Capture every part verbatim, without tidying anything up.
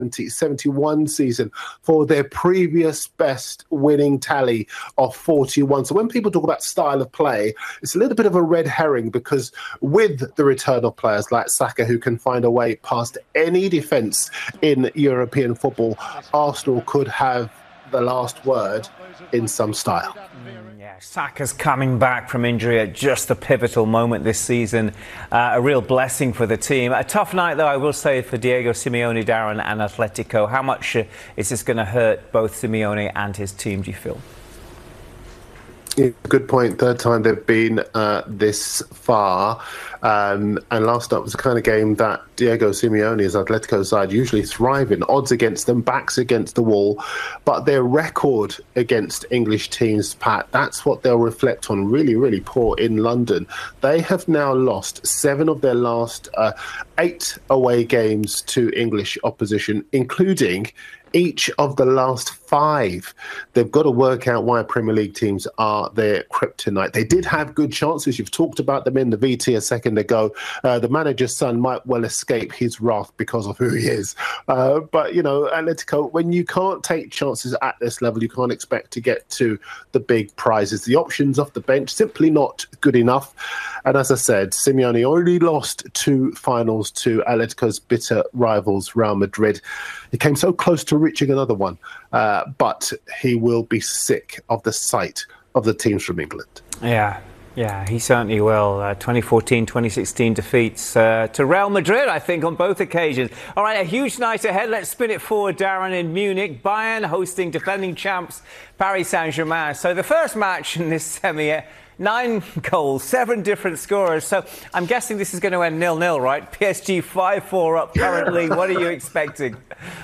seventy-one season for their previous best winning tally of forty-one. So when people talk about style of play, it's a little bit of a red herring, because with the return of players like Saka, who can find a way past any defence in European football, Arsenal could have the last word in some style. Mm, yeah, Saka's coming back from injury at just the pivotal moment this season. Uh, a real blessing for the team. A tough night, though, I will say, for Diego Simeone, Darren, and Atletico. How much uh, is this going to hurt both Simeone and his team, do you feel? Yeah, good point. Third time they've been uh, this far. Um, and last up was the kind of game that Diego Simeone's Atletico side usually thrive in. Odds against them, backs against the wall. But their record against English teams, Pat, that's what they'll reflect on. Really, really poor in London. They have now lost seven of their last uh, eight away games to English opposition, including each of the last five. They've got to work out why Premier League teams are their kryptonite. They did have good chances. You've talked about them in the V T a second ago. Uh, the manager's son might well escape his wrath because of who he is. Uh, but, you know, Atletico, when you can't take chances at this level, you can't expect to get to the big prizes. The options off the bench, simply not good enough. And as I said, Simeone already lost two finals to Atletico's bitter rivals, Real Madrid. He came so close to reaching another one, uh, but he will be sick of the sight of the teams from England. Yeah, yeah, he certainly will. Uh, twenty fourteen twenty sixteen defeats uh, to Real Madrid, I think, on both occasions. All right, a huge night ahead. Let's spin it forward, Darren, in Munich. Bayern hosting defending champs Paris Saint-Germain. So the first match in this semi, nine goals, seven different scorers. So I'm guessing this is going to end nil nil, right? P S G five four up currently. What are you expecting?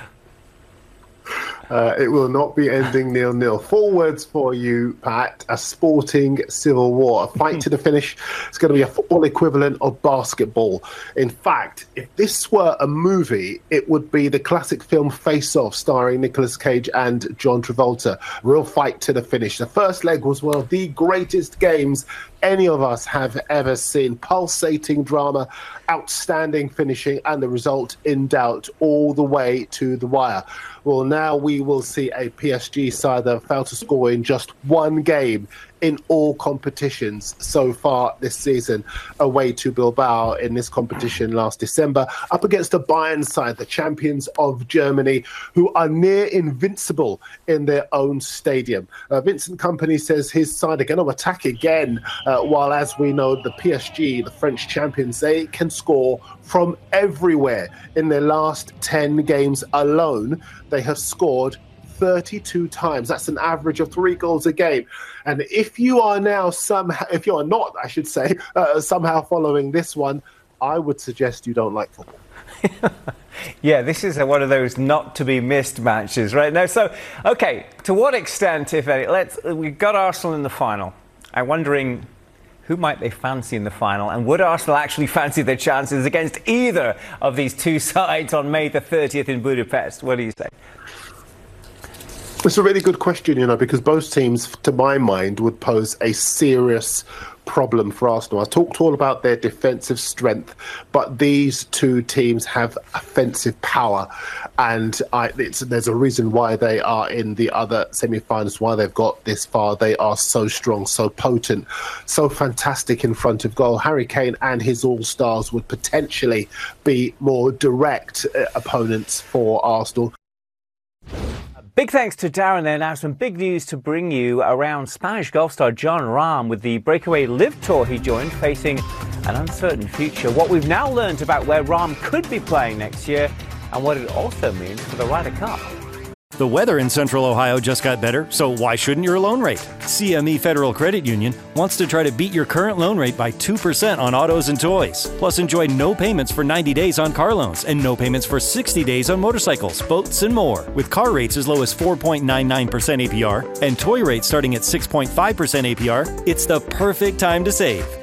Uh, it will not be ending nil nil. Four words for you, Pat. A sporting civil war. A fight to the finish. It's going to be a football equivalent of basketball. In fact, if this were a movie, it would be the classic film Face Off, starring Nicolas Cage and John Travolta. Real fight to the finish. The first leg was one of the greatest games any of us have ever seen. Pulsating drama, outstanding finishing, and the result in doubt all the way to the wire. Well, now we will see a P S G side that have failed to score in just one game in all competitions so far this season, away to Bilbao in this competition last December, up against the Bayern side, the champions of Germany, who are near invincible in their own stadium. Uh, Vincent Kompany says his side are going to attack again, uh, while, as we know, the P S G, the French champions, they can score from everywhere. In their last ten games alone, they have scored thirty-two times. That's an average of three goals a game. And if you are now somehow, if you are not, I should say, uh, somehow following this one, I would suggest you don't like football. Yeah, this is a, one of those not to be missed matches right now. So, okay, to what extent, if any, let's, we've got Arsenal in the final. I'm wondering, who might they fancy in the final? And would Arsenal actually fancy their chances against either of these two sides on May the thirtieth in Budapest? What do you say? It's a really good question, you know, because both teams, to my mind, would pose a serious problem for Arsenal. I talked all about their defensive strength, but these two teams have offensive power, and I, it's, there's a reason why they are in the other semi-finals, why they've got this far. They are so strong, so potent, so fantastic in front of goal. Harry Kane and his all-stars would potentially be more direct uh, opponents for Arsenal. Big thanks to Darren there. Now some big news to bring you around Spanish golf star Jon Rahm with the Breakaway Live Tour he joined, facing an uncertain future. What we've now learned about where Rahm could be playing next year and what it also means for the Ryder Cup. The weather in Central Ohio just got better, so why shouldn't your loan rate? C M E Federal Credit Union wants to try to beat your current loan rate by two percent on autos and toys. Plus, enjoy no payments for ninety days on car loans and no payments for sixty days on motorcycles, boats, and more. With car rates as low as four point nine nine percent A P R and toy rates starting at six point five percent A P R, it's the perfect time to save.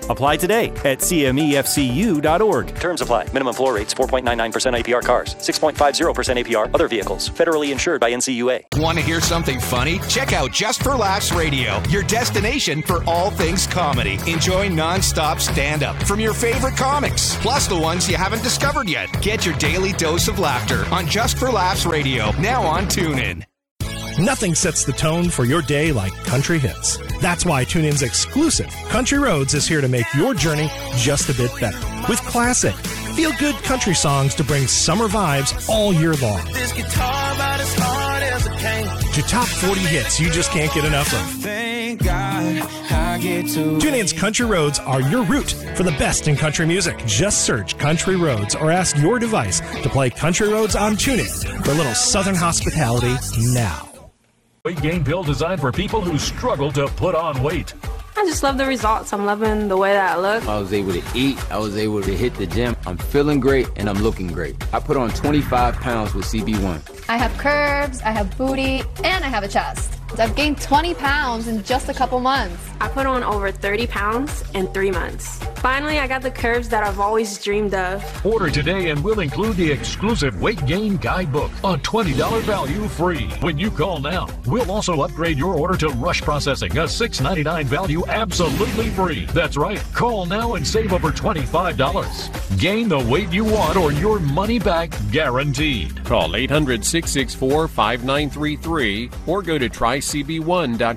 Apply today at C M E F C U dot org. Terms apply. Minimum floor rates four point nine nine percent A P R cars, six point five zero percent A P R other vehicles. Federally insured by N C U A. Want to hear something funny? Check out Just for Laughs Radio, your destination for all things comedy. Enjoy non-stop stand-up from your favorite comics, plus the ones you haven't discovered yet. Get your daily dose of laughter on Just for Laughs Radio, now on TuneIn. Nothing sets the tone for your day like country hits. That's why TuneIn's exclusive Country Roads is here to make your journey just a bit better. With classic, feel-good country songs to bring summer vibes all year long. This guitar about as hard as it can. To top forty hits you just can't get enough of. Thank God I get to TuneIn's Country Roads are your route for the best in country music. Just search Country Roads or ask your device to play Country Roads on TuneIn for a little southern hospitality now. Weight gain pill designed for people who struggle to put on weight. I just love the results. I'm loving the way that I look. I was able to eat. I was able to hit the gym. I'm feeling great and I'm looking great. I put on twenty-five pounds with C B one. I have curves, I have booty, and I have a chest. I've gained twenty pounds in just a couple months. I put on over thirty pounds in three months. Finally, I got the curves that I've always dreamed of. Order today and we'll include the exclusive Weight Gain Guidebook, a twenty dollars value free when you call now. We'll also upgrade your order to Rush Processing, a six ninety-nine value absolutely free. That's right. Call now and save over twenty-five dollars. Gain the weight you want or your money back guaranteed. Call eight hundred, six six four, five nine three three or go to try C B one dot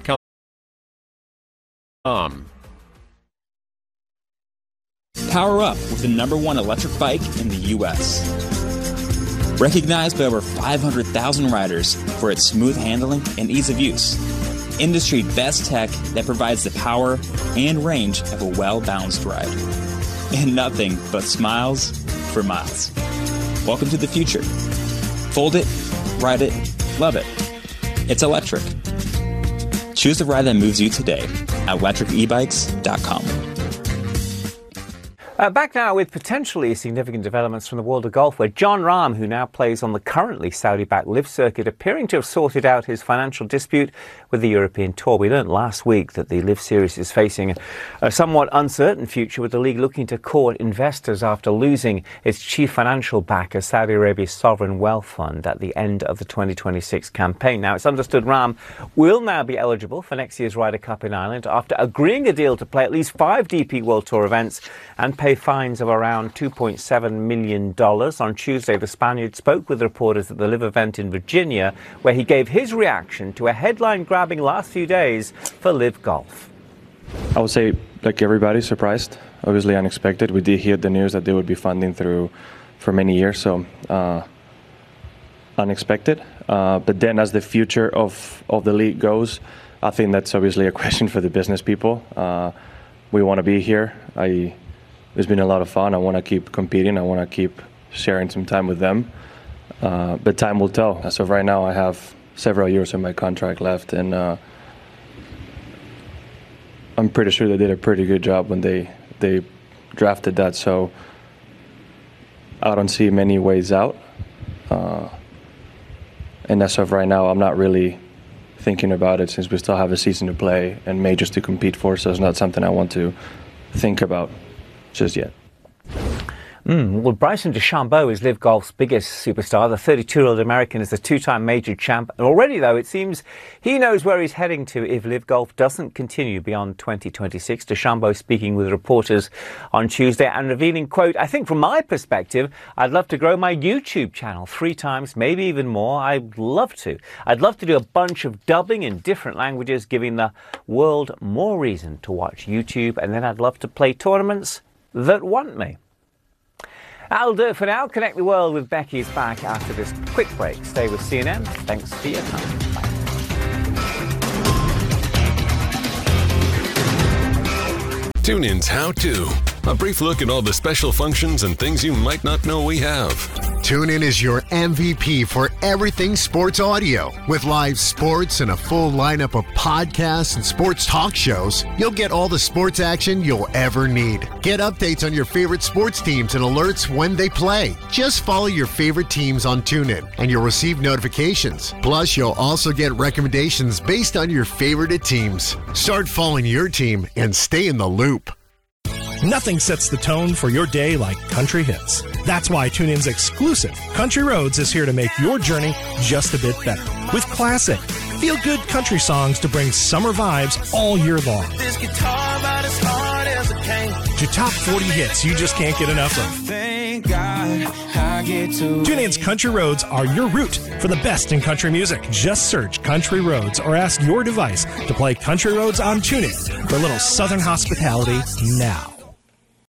com. Power up with the number one electric bike in the U S Recognized by over five hundred thousand riders for its smooth handling and ease of use. Industry best tech that provides the power and range of a well-balanced ride. And nothing but smiles for miles. Welcome to the future. Fold it, ride it, love it. It's electric. Choose the ride that moves you today at electric e bikes dot com. Uh, back now with potentially significant developments from the world of golf, where Jon Rahm, who now plays on the currently Saudi-backed LIV circuit, appearing to have sorted out his financial dispute with the European Tour. We learned last week that the LIV Series is facing a, a somewhat uncertain future, with the league looking to court investors after losing its chief financial backer, Saudi Arabia's sovereign wealth fund, at the end of the twenty twenty-six campaign. Now, it's understood Rahm will now be eligible for next year's Ryder Cup in Ireland after agreeing a deal to play at least five D P World Tour events and pay fines of around two point seven million dollars. On Tuesday, the Spaniard spoke with reporters at the LIV event in Virginia, where he gave his reaction to a headline-grabbing last few days for LIV Golf. I would say, like everybody, surprised. Obviously unexpected. We did hear the news that they would be funding through for many years, so uh, unexpected. Uh, but then as the future of, of the league goes, I think that's obviously a question for the business people. Uh, we want to be here. I... It's been a lot of fun. I want to keep competing. I want to keep sharing some time with them. Uh, but time will tell. As of right now, I have several years of my contract left, and uh, I'm pretty sure they did a pretty good job when they they drafted that. So I don't see many ways out. Uh, and as of right now, I'm not really thinking about it, since we still have a season to play and majors to compete for. So it's not something I want to think about just yet. Mm, well, Bryson DeChambeau is LIV Golf's biggest superstar. The thirty-two-year-old American is the two-time major champ. And already, though, it seems he knows where he's heading to if LIV Golf doesn't continue beyond twenty twenty-six. DeChambeau speaking with reporters on Tuesday and revealing, quote, "I think from my perspective, I'd love to grow my YouTube channel three times, maybe even more. I'd love to. I'd love to do a bunch of dubbing in different languages, giving the world more reason to watch YouTube. And then I'd love to play tournaments that want me." That'll do it for now. Connect the World with Becky is back after this quick break. Stay with C N N. Thanks for your time. Bye. TuneIn's How To. A brief look at all the special functions and things you might not know we have. TuneIn is your M V P for everything sports audio. With live sports and a full lineup of podcasts and sports talk shows, you'll get all the sports action you'll ever need. Get updates on your favorite sports teams and alerts when they play. Just follow your favorite teams on TuneIn and you'll receive notifications. Plus, you'll also get recommendations based on your favorite teams. Start following your team and stay in the loop. Nothing sets the tone for your day like country hits. That's why TuneIn's exclusive Country Roads is here to make your journey just a bit better. With classic, feel-good country songs to bring summer vibes all year long. This guitar about as hard as it can. To top forty hits you just can't get enough of. Thank God I get to. TuneIn's Country Roads are your route for the best in country music. Just search Country Roads or ask your device to play Country Roads on TuneIn for a little southern hospitality now.